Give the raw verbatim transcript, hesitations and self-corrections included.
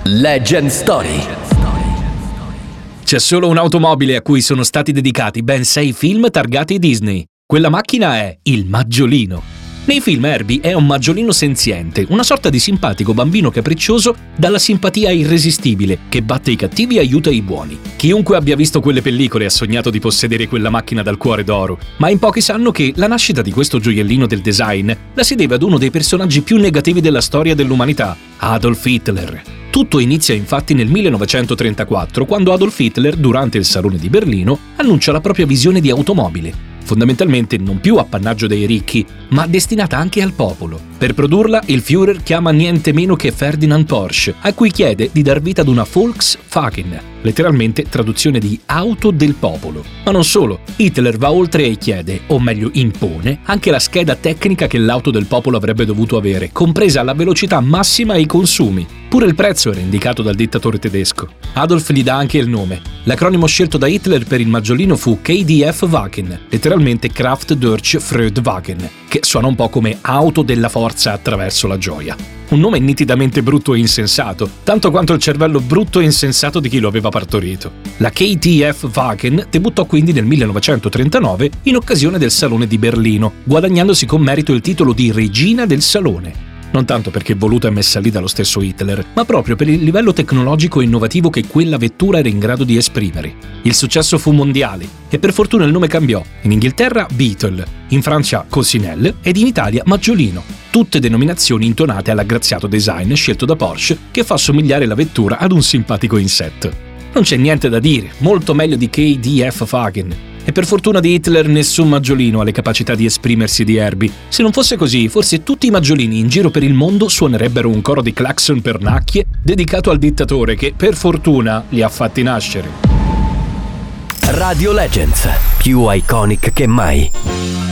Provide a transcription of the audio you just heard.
Legend Story. C'è solo un'automobile a cui sono stati dedicati ben sei film targati Disney. Quella macchina è il Maggiolino. Nei film Herbie è un maggiolino senziente, una sorta di simpatico bambino capriccioso dalla simpatia irresistibile, che batte i cattivi e aiuta i buoni. Chiunque abbia visto quelle pellicole ha sognato di possedere quella macchina dal cuore d'oro, ma in pochi sanno che la nascita di questo gioiellino del design la si deve ad uno dei personaggi più negativi della storia dell'umanità, Adolf Hitler. Tutto inizia infatti nel millenovecentotrentaquattro, quando Adolf Hitler, durante il Salone di Berlino, annuncia la propria visione di automobile, fondamentalmente non più appannaggio dei ricchi, ma destinata anche al popolo. Per produrla, il Führer chiama niente meno che Ferdinand Porsche, a cui chiede di dar vita ad una Volkswagen, letteralmente traduzione di auto del popolo. Ma non solo, Hitler va oltre e chiede, o meglio impone, anche la scheda tecnica che l'auto del popolo avrebbe dovuto avere, compresa la velocità massima e i consumi. Pure il prezzo era indicato dal dittatore tedesco. Adolf gli dà anche il nome. L'acronimo scelto da Hitler per il maggiolino fu K D F Wagen, letteralmente Kraft durch Freudwagen, che suona un po' come auto della forza attraverso la gioia. Un nome nitidamente brutto e insensato, tanto quanto il cervello brutto e insensato di chi lo aveva partorito. La K D F Wagen debuttò quindi nel millenovecentotrentanove in occasione del Salone di Berlino, guadagnandosi con merito il titolo di regina del salone. Non tanto perché voluta e messa lì dallo stesso Hitler, ma proprio per il livello tecnologico e innovativo che quella vettura era in grado di esprimere. Il successo fu mondiale e per fortuna il nome cambiò. In Inghilterra Beetle, in Francia Coccinelle ed in Italia Maggiolino. Tutte denominazioni intonate all'aggraziato design scelto da Porsche, che fa somigliare la vettura ad un simpatico insetto. Non c'è niente da dire, molto meglio di K D F Wagen. E per fortuna di Hitler nessun maggiolino ha le capacità di esprimersi di Herbie. Se non fosse così, forse tutti i maggiolini in giro per il mondo suonerebbero un coro di clacson pernacchie dedicato al dittatore che, per fortuna, li ha fatti nascere. Radio Legends, più iconic che mai.